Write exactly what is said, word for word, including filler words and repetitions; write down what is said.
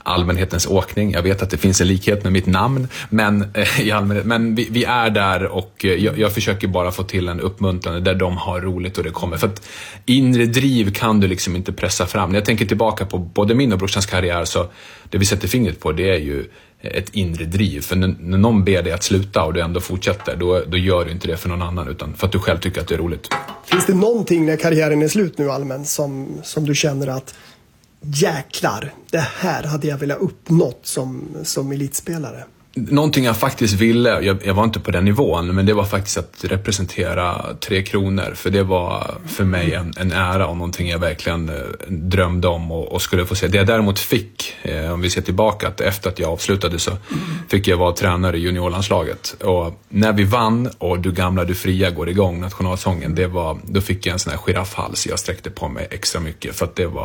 allmänhetens åkning. Jag vet att det finns en likhet med mitt namn, men, eh, i allmänhet, men vi, vi är där och eh, jag, jag försöker bara få till en uppmuntrande där de har roligt och det kommer. För att inre driv kan du liksom inte pressa fram. När jag tänker tillbaka på både min och brorsans karriär, så det vi sätter fingret på, det är ju ett inre driv. För när, när någon ber dig att sluta och du ändå fortsätter, då, då gör du inte det för någon annan, utan för att du själv tycker att det är roligt. Finns det någonting när karriären är slut nu allmänt som, som du känner att jäklar, det här hade jag velat uppnått som, som elitspelare? Någonting jag faktiskt ville, jag, jag var inte på den nivån, men det var faktiskt att representera Tre Kronor. För det var för mig en, en ära och någonting jag verkligen eh, drömde om och, och skulle få se. Det jag däremot fick, eh, om vi ser tillbaka, att efter att jag avslutade så fick jag vara tränare i juniorlandslaget. Och när vi vann och Du gamla, du fria går igång, nationalsången, det var, då fick jag en sån här giraffhals. Jag sträckte på mig extra mycket för att det var